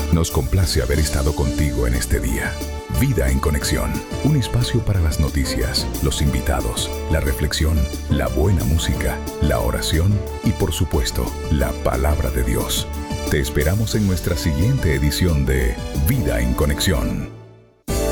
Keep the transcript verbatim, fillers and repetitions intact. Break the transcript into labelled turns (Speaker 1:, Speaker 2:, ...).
Speaker 1: Nos complace haber estado contigo en este día. Vida en Conexión, un espacio para las noticias, los invitados, la reflexión, la buena música, la oración y, por supuesto, la palabra de Dios. Te esperamos en nuestra siguiente edición de Vida en Conexión.